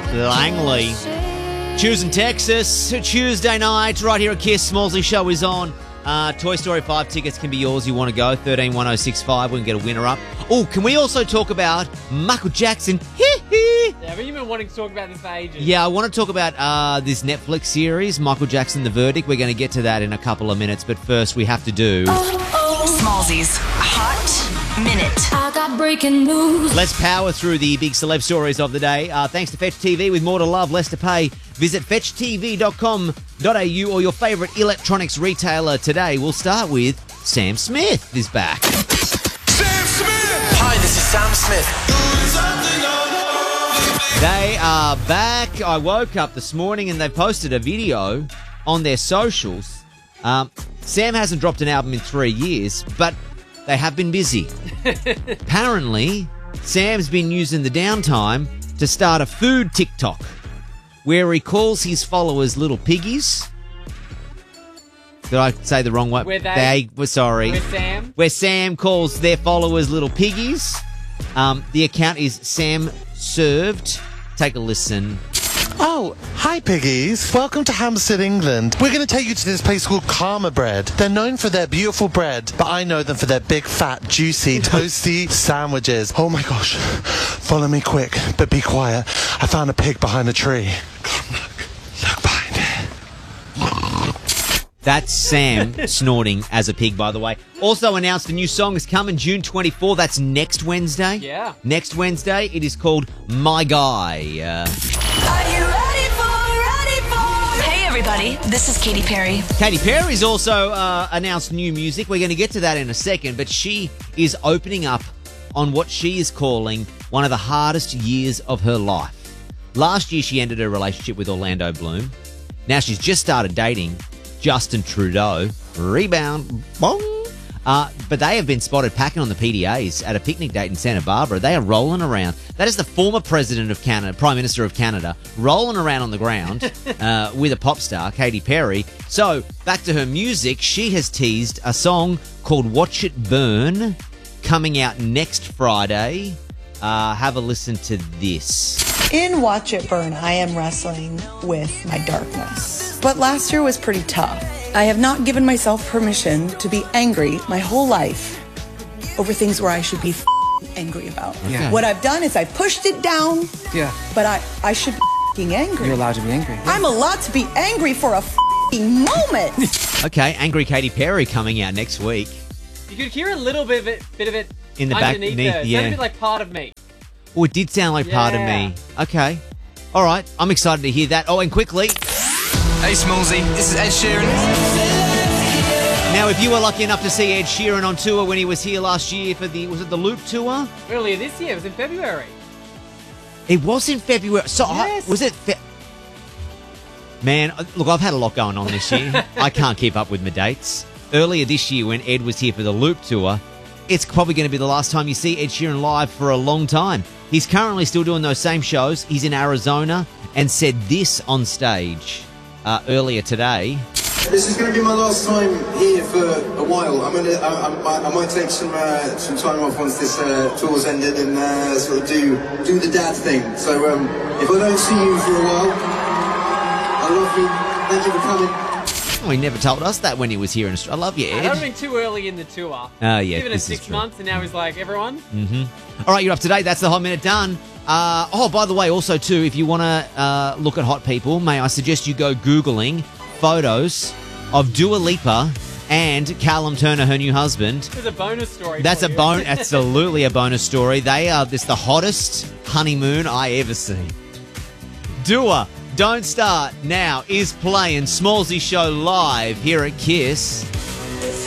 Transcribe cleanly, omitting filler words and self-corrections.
Langley. Choosing Texas, Tuesday night, right here at Kiss. Smallsy Show is on. Toy Story 5 tickets can be yours. You want to go, 131065. We can get a winner up. Oh, can we also talk about Michael Jackson? Yeah, but you've been wanting to talk about this for ages. Yeah, I want to talk about this Netflix series, Michael Jackson, The Verdict. We're going to get to that in a couple of minutes, but first we have to do... Smallsy's Hot Minute. I got breaking news. Let's power through the big celeb stories of the day. Thanks to Fetch TV, with more to love, less to pay. Visit fetchtv.com.au or your favourite electronics retailer today. We'll start with Sam Smith is back. Sam Smith! Hi, this is Sam Smith. They are back. I woke up this morning and they posted a video on their socials. Sam hasn't dropped an album in 3 years, but they have been busy. Apparently, Sam's been using the downtime to start a food TikTok where he calls his followers little piggies. Did I say the wrong way? Where Sam? Where Sam calls their followers little piggies. The account is Sam Served. Take a listen. Oh, hi piggies. Welcome to Hampstead, England. We're going to take you to this place called Karma Bread. They're known for their beautiful bread, but I know them for their big, fat, juicy, toasty sandwiches. Oh my gosh. Follow me quick, but be quiet. I found a pig behind a tree. Come look behind it. That's Sam snorting as a pig, by the way. Also announced a new song is coming June 24. That's next Wednesday. Yeah. Next Wednesday. It is called My Guy. Are you ready for? Hey, everybody. This is Katy Perry. Katy Perry's also announced new music. We're going to get to that in a second, but she is opening up on what she is calling one of the hardest years of her life. Last year, she ended her relationship with Orlando Bloom. Now she's just started dating Justin Trudeau. Rebound. Bong. But they have been spotted packing on the PDAs at a picnic date in Santa Barbara. They are rolling around. That is the former president of Canada, Prime Minister of Canada, rolling around on the ground with a pop star, Katy Perry. So, back to her music. She has teased a song called Watch It Burn, coming out next Friday. Have a listen to this. In Watch It Burn, I am wrestling with my darkness. But last year was pretty tough. I have not given myself permission to be angry my whole life over things where I should be angry about. Yeah. What I've done is I pushed it down, Yeah, but I should be angry. you're allowed to be angry. I'm allowed to be angry for a moment. Okay, Angry Katy Perry coming out next week. You could hear a little bit of it In the back, underneath beneath, there. It yeah. sounded a bit like Part of Me. Oh, it did sound like part of me. Okay. All right. I'm excited to hear that. Oh, and quickly, Hey, Smallsy, this is Ed Sheeran. now if you were lucky enough to see Ed Sheeran on tour when he was here last year for was it the Loop tour? Earlier this year, it was in February. It was in February. So Yes. was it? Man, look, I've had a lot going on this year. I can't keep up with my dates. Earlier this year when Ed was here for the Loop tour, it's probably going to be the last time you see Ed Sheeran live for a long time. He's currently still doing those same shows. He's in Arizona and said this on stage earlier today. This is going to be my last time here for a while. I might take some time off once this tour's ended and sort of do the dad thing. So if I don't see you for a while, I love you. Thank you for coming. Oh, he never told us that when he was here in Australia. I love you, That would have Ed. been too early in the tour. Yeah, Given it this is 6 true. months, and now he's like, everyone? All right, you're up to date. That's the Hot Minute done. By the way, also too, if you want to look at hot people, may I suggest you go Googling photos of Dua Lipa and Callum Turner, her new husband. There's a bonus story. That's for a you. absolutely a bonus story. They are the hottest honeymoon I ever seen. Dua, Don't Start Now is playing Smallsy Show live here at Kiss.